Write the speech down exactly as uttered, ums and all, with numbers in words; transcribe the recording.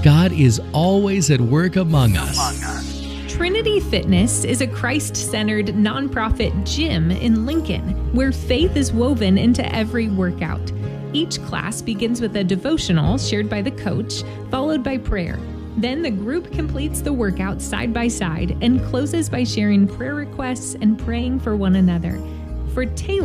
God is always at work among us. Trinity Fitness is a Christ-centered nonprofit gym in Lincoln where faith is woven into every workout. Each class begins with a devotional shared by the coach, followed by prayer. Then the group completes the workout side by side and closes by sharing prayer requests and praying for one another. For Taylor,